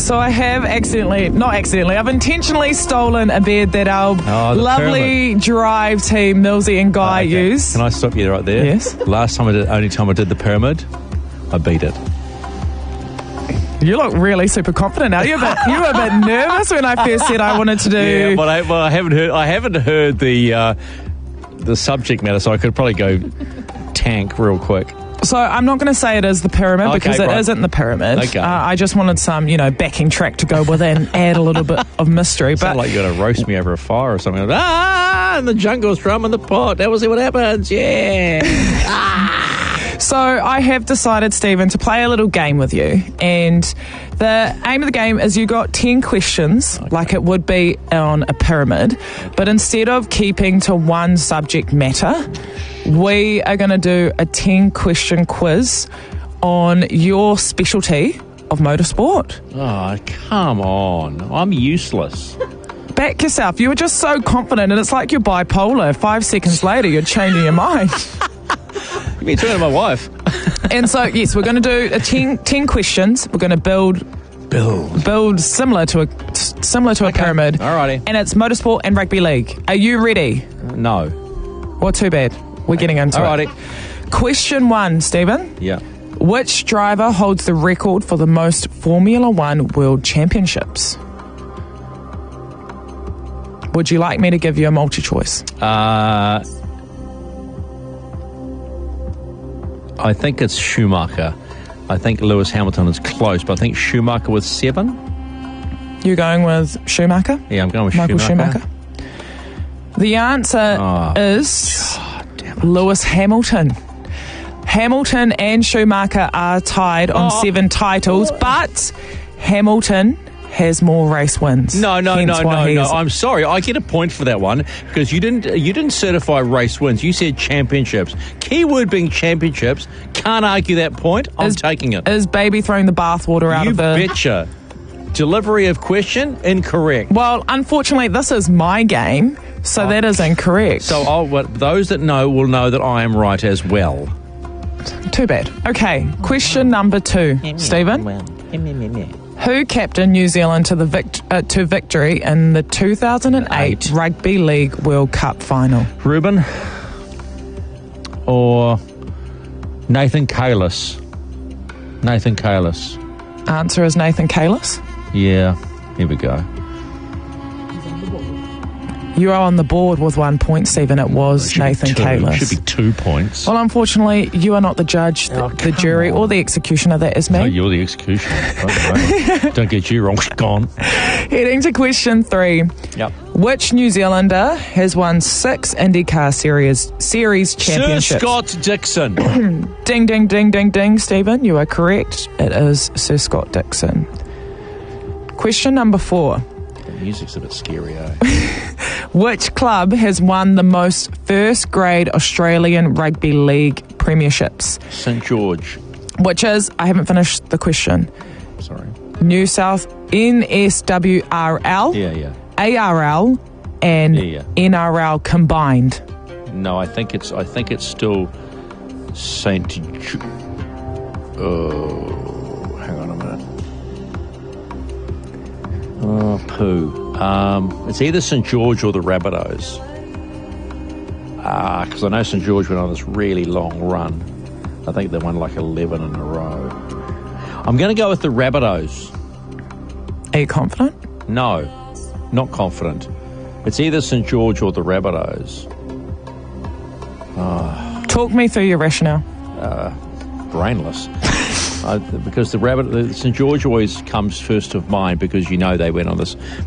So I have I've intentionally stolen a bed that our lovely drive team, Millsy and Guy, use. Can I stop you right there? Yes. Only time I did the pyramid, I beat it. You look really super confident now. You were a bit nervous when I first said I wanted to do. Yeah, but I haven't heard the subject matter, so I could probably go tank real quick. So I'm not going to say it is the pyramid because it isn't the pyramid. Okay. I just wanted some, backing track to go with it and add a little bit of mystery. Sound like you're going to roast me over a fire or something. And the jungle's drum in the pot. That will see what happens. Yeah. So I have decided, Stephen, to play a little game with you. And the aim of the game is you got 10 questions, like it would be on a pyramid. But instead of keeping to one subject matter, we are going to do a 10-question quiz on your specialty of motorsport. Oh, come on. I'm useless. Back yourself. You were just so confident, and it's like you're bipolar. 5 seconds later, you're changing your mind. You mean talking to my wife? And so, yes, we're going to do 10 questions. We're going to build similar to a pyramid. Alrighty. And it's motorsport and rugby league. Are you ready? No. Well, too bad. We're getting into it. Alrighty. Question 1, Stephen. Yeah. Which driver holds the record for the most Formula One World Championships? Would you like me to give you a multi-choice? I think it's Schumacher. I think Lewis Hamilton is close, but I think Schumacher with 7. You're going with Schumacher? Yeah, I'm going with Michael Schumacher. The answer is Lewis Hamilton. Hamilton and Schumacher are tied on 7 titles, but Hamilton has more race wins. No. I'm sorry. I get a point for that one because you didn't certify race wins. You said championships. Keyword being championships. Can't argue that point. I'm taking it. Is baby throwing the bathwater out of the... You betcha. Delivery of question, incorrect. Well, unfortunately, this is my game, so that is incorrect. So those that know will know that I am right as well. Too bad. Okay, question number 2, Stephen. Who captained New Zealand to victory in the 2008 Rugby League World Cup final? Ruben or Nathan Kalis? Nathan Kalis. Answer is Nathan Kalis. Yeah, here we go. You are on the board with 1 point, Stephen. It was Nathan Kalis. It should be 2 points. Well, unfortunately, you are not the judge, the jury, or the executioner. That is me. No, you're the executioner. Don't get you wrong. Gone. Heading to question 3. Yep. Which New Zealander has won 6 IndyCar Series championships? Sir Scott Dixon. Ding, ding, ding, ding, ding, Stephen. You are correct. It is Sir Scott Dixon. Question number 4. The music's a bit scary, eh? Which club has won the most first-grade Australian Rugby League premierships? St George. Which is, I haven't finished the question. Sorry. New South NSWRL, ARL, and NRL combined. No, I think it's still St. George. Oh, hang on a minute. Oh, poo. It's either St George or the Rabbitohs. Because I know St George went on this really long run. I think they won like 11 in a row. I'm going to go with the Rabbitohs. Are you confident? No, not confident. It's either St George or the Rabbitohs. Talk me through your rationale. Brainless. Because the St George always comes first of mind because they went on this